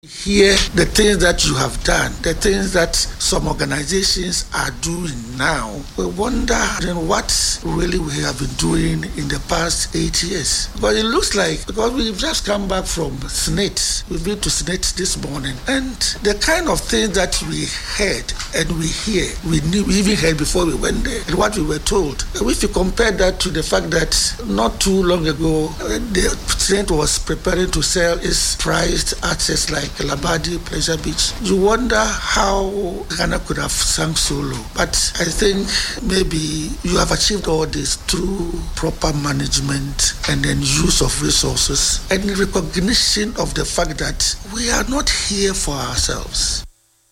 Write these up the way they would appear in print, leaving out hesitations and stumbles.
Hear the things that you have done, the things that some organizations are doing now, we wonder what really we have been doing in the past 8 years. But it looks like, because we've just come back from Senate, we've been to Senate this morning, and the kind of things that we heard and we hear, we even heard before we went there, and what we were told. If you compare that to the fact that not too long ago, the Senate was preparing to sell its prized assets like Labadi, Pleasure Beach, you wonder how Ghana could have sunk so low. But I think maybe you have achieved all this through proper management and then use of resources and recognition of the fact that we are not here for ourselves.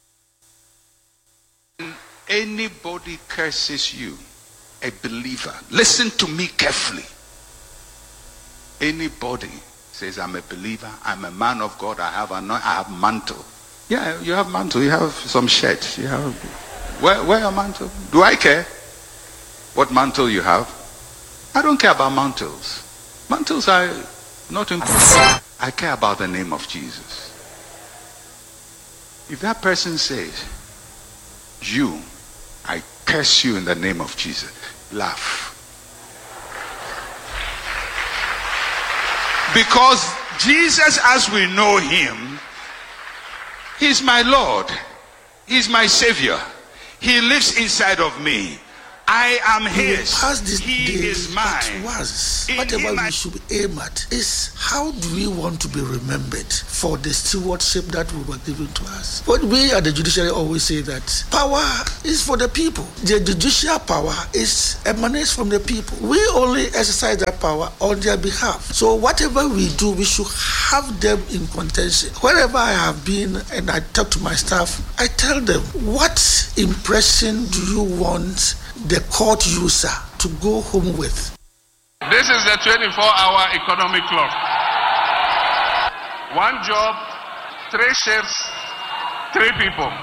Anybody curses you, a believer, listen to me carefully. Anybody says, I'm a believer, I'm a man of God, I have mantle. Yeah, you have mantle, you have some shirts, you have, wear your mantle. Do I care what mantle you have? I don't care about mantles. Mantles are not important. I care about the name of Jesus. If that person says, I curse you in the name of Jesus, laugh. Because Jesus, as we know him, he's my Lord. He's my Savior. He lives inside of me. I am his. He is mine. Whatever we should aim at is, how do we want to be remembered for the stewardship that we were given to us? But we at the judiciary always say that power is for the people. The judicial power emanates from the people. We only exercise that power on their behalf. So whatever we do, we should have them in contention. Wherever I have been and I talk to my staff, I tell them, what impression do you want the court user to go home with? This is the 24-hour economic clock. One job, 3 shifts, 3 people. 1,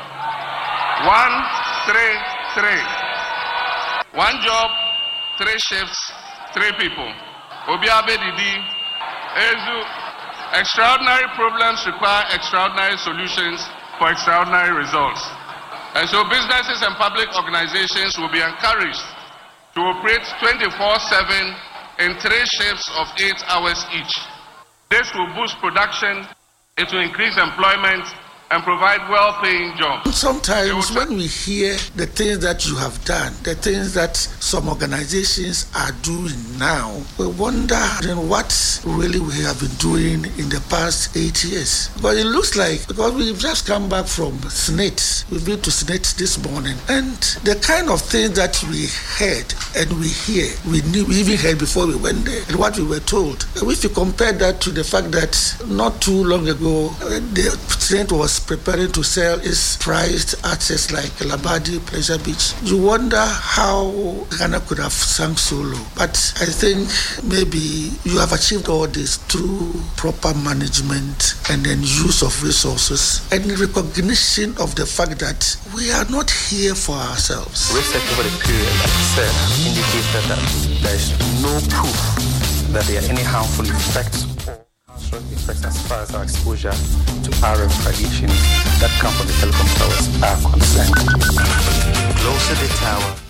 3, 3. One job, 3 shifts, 3 people. Obiabe Didi, Ezu. Extraordinary problems require extraordinary solutions for extraordinary results. And so businesses and public organizations will be encouraged to operate 24/7 in 3 shifts of 8 hours each. This will boost production, it will increase employment, and provide well-paying jobs. Sometimes when we hear the things that you have done, the things that some organizations are doing now, we wonder what really we have been doing in the past 8 years. But it looks like, because we've just come back from Senate, we've been to Senate this morning, and the kind of things that we heard and we hear, we even heard before we went there, and what we were told. If you compare that to the fact that not too long ago, the Senate was preparing to sell its prized assets like Labadi, Pleasure Beach, you wonder how Ghana could have sunk so low. But I think maybe you have achieved all this through proper management and then use of resources and recognition of the fact that we are not here for ourselves. Research over the period, like I said, indicated that there is no proof that there are any harmful effects effects as far as our exposure to RF radiation that come from the telecom towers are concerned. Closer the tower.